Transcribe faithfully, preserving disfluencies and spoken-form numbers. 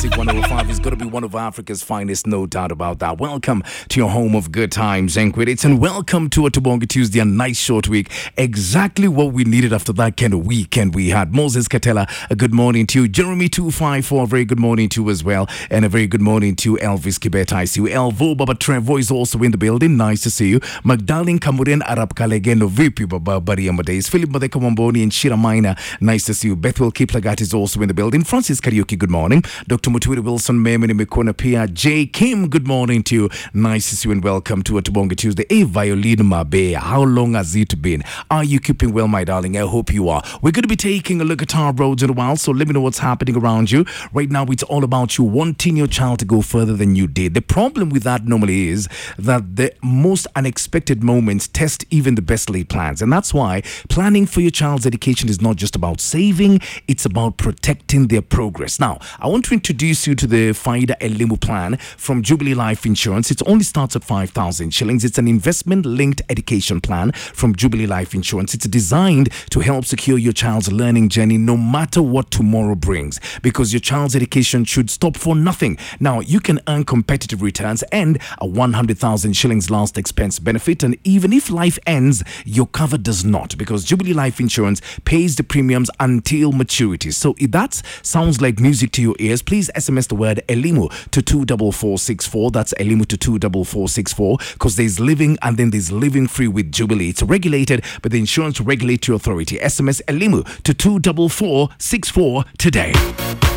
Classic one oh five is going to be one of Africa's finest, no doubt about that. Welcome to your home of good times and credits, and welcome to a Tubonga Tuesday, a nice short week. Exactly what we needed after that kind of weekend we had. Moses Katela, a good morning to you. Jeremy two five four, a very good morning to you as well. And a very good morning to Elvis Kibet. I see you. Elvo Baba Trevo is also in the building. Nice to see you. Magdalene Kamurin Arab Kalegeno V P Baba Bari Amadeus. Philip Madeka Wamboni and Shira Minor. Nice to see you. Bethwell Kiplagat is also in the building. Francis Karaoke, good morning. Doctor Muturi Wilson, Memini Mikona Pia, J. Kim, good morning to you. Nice to see you and welcome to a Tubonga Tuesday. A Violin Mabe, how long has it been? Are you keeping well, my darling? I hope you are. We're going to be taking a look at our roads in a while, so let me know what's happening around you. Right now, it's all about you wanting your child to go further than you did. The problem with that normally is that the most unexpected moments test even the best laid plans. And that's why planning for your child's education is not just about saving, it's about protecting their progress. Now, I want to introduce you to the Faida Elimu plan from Jubilee Life Insurance. It only starts at five thousand shillings. It's an investment-linked education plan from Jubilee Life Insurance. It's designed to help secure your child's learning journey no matter what tomorrow brings, because your child's education should stop for nothing. Now, you can earn competitive returns and a one hundred thousand shillings last expense benefit, and even if life ends, your cover does not, because Jubilee Life Insurance pays the premiums until maturity. So if that sounds like music to your ears, please S M S the word Elimu to two four four six four. That's Elimu to two four four six four, because there's living and then there's living free with Jubilee. It's regulated by the Insurance Regulatory Authority. S M S Elimu to two four four six four today.